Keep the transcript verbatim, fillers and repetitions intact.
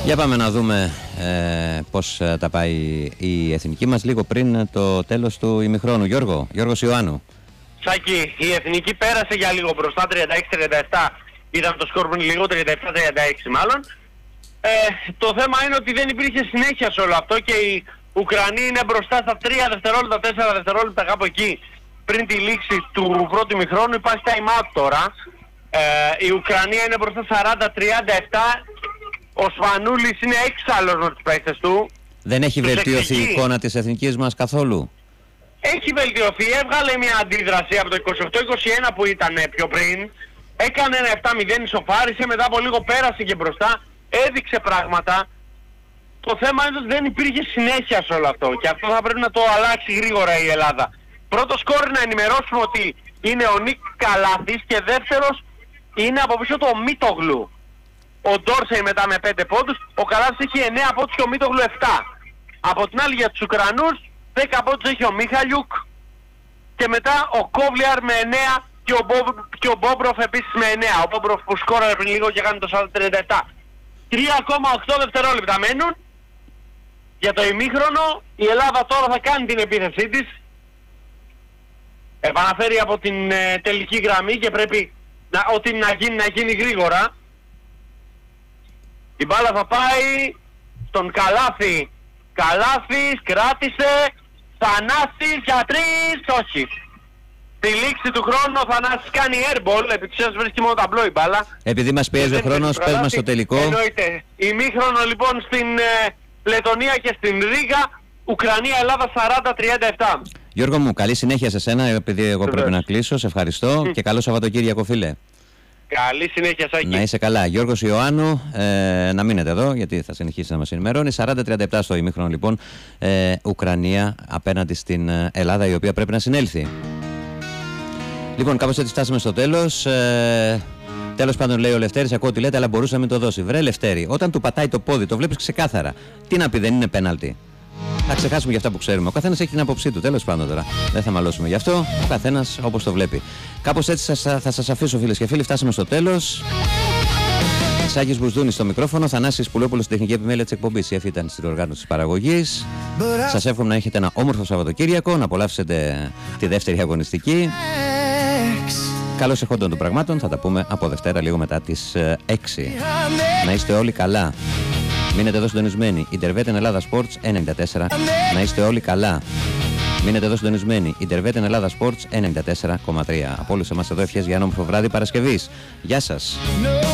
Για πάμε να δούμε ε, πώς τα πάει η εθνική μας λίγο πριν το τέλος του ημιχρόνου. Γιώργο, Γιώργος Ιωάννου. Σάκη, η εθνική πέρασε για λίγο μπροστά, τριάντα έξι τριάντα επτά ήταν το σκορ πριν λίγο, τριάντα επτά τριάντα έξι μάλλον. Ε, το θέμα είναι ότι δεν υπήρχε συνέχεια σε όλο αυτό και οι Ουκρανοί είναι μπροστά στα τρία δευτερόλεπτα, τέσσερα δευτερόλεπτα κάπου εκεί πριν τη λήξη του πρώτου ημιχρόνου. Υπάρχει time out τώρα. Ε, η Ουκρανία είναι μπροστά σαράντα τριάντα επτά. Ο Σφανούλης είναι έξαλλος με τους παίκτες του. Δεν έχει τους βελτιωθεί εξηγεί. η εικόνα της εθνικής μας καθόλου? Έχει βελτιωθεί, έβγαλε μια αντίδραση από το είκοσι οκτώ είκοσι ένα που ήταν πιο πριν. Έκανε ένα επτά μηδέν, ισοφάρισε, μετά από λίγο πέρασε και μπροστά. Έδειξε πράγματα. Το θέμα είναι ότι δεν υπήρχε συνέχεια σε όλο αυτό και αυτό θα πρέπει να το αλλάξει γρήγορα η Ελλάδα. Πρώτο σκόρ να ενημερώσουμε ότι είναι ο Νίκ Καλάθης και δεύτερος είναι από πίσω το Μίτογλου. Ο Ντόρσεϊ μετά με πέντε πόντους, ο Καλάθης έχει εννέα πόντους και ο Μίτογλου επτά. Από την άλλη για τους Ουκρανούς δέκα πόντους έχει ο Μίχαλιουκ και μετά ο Κόβλιαρ με εννέα και ο, Μποb, και ο Μπόμπροφ επίσης με εννέα. Ο Μπόμπροφ που σκόραρε πριν λίγο και έκανε το σαράντα τριάντα επτά. τρία κόμμα οκτώ δευτερόλεπτα μένουν για το ημίχρονο. Η Ελλάδα τώρα θα κάνει την επίθεσή της. Επαναφέρει από την ε, τελική γραμμή και πρέπει να, ό,τι να γίνει να γίνει γρήγορα. Η μπάλα θα πάει στον Καλάθη. Καλάθης κράτησε. Θανάσης για τρεις. Όχι. Στη λήξη του χρόνου ο Θανάσης κάνει airball. Επιξέως βρίσκει μόνο ταμπλό η μπάλα. Επειδή μας πιέζει ο χρόνος, πες μας το τελικό. Εννοείται. Ημίχρονο λοιπόν στην ε, Λετωνία και στην Ρήγα. Ουκρανία-Ελλάδα σαράντα τριάντα επτά. Γιώργο μου, καλή συνέχεια σε σένα, επειδή εγώ Βεβαίως. πρέπει να κλείσω. Σε ευχαριστώ και καλό Σαββατοκύριακο, φίλε. Καλή συνέχεια, Σάκη. Να είσαι καλά. Γιώργος Ιωάννου, ε, να μείνετε εδώ γιατί θα συνεχίσει να μας ενημερώνει. σαράντα τριάντα επτά στο ημίχρονο λοιπόν, ε, Ουκρανία απέναντι στην Ελλάδα, η οποία πρέπει να συνέλθει. Λοιπόν, κάπως έτσι φτάσαμε στο τέλος. Ε, τέλος πάντων, λέει ο Λευτέρης, ακούω τι λέτε, αλλά μπορούσε να μην το δώσει. Βρε Λευτέρη, όταν του πατάει το πόδι, το βλέπεις ξεκάθαρα. Τι να πει, δεν είναι πέναλτι? Θα ξεχάσουμε για αυτά που ξέρουμε. Ο καθένας έχει την άποψή του. Τέλος πάντων τώρα. Δεν θα μαλώσουμε γι' αυτό. Ο καθένας όπως το βλέπει. Κάπως έτσι θα σας αφήσω, φίλες και φίλοι. Φτάσαμε στο τέλος. Σάκης Μπουσδούνης στο μικρόφωνο. Θανάσης Πουλόπουλος στην τεχνική επιμέλεια της εκπομπής. Η Εφ ήταν στην οργάνωση της παραγωγής. Σας εύχομαι να έχετε ένα όμορφο Σαββατοκύριακο. Να απολαύσετε τη δεύτερη αγωνιστική. Καλώς εχόντων των πραγμάτων. Θα τα πούμε από Δευτέρα λίγο μετά τις έξι. Να είστε όλοι καλά. Μείνετε εδώ συντονισμένοι. Ιντερβέτεν Ελλάδα Sports ενενήντα τέσσερα. Να είστε όλοι καλά. Μείνετε εδώ συντονισμένοι. Ιντερβέτεν Ελλάδα Sports ενενήντα τέσσερα κόμμα τρία. Από όλους εμάς εδώ ευχές για ένα όμορφο βράδυ Παρασκευής. Γεια σας.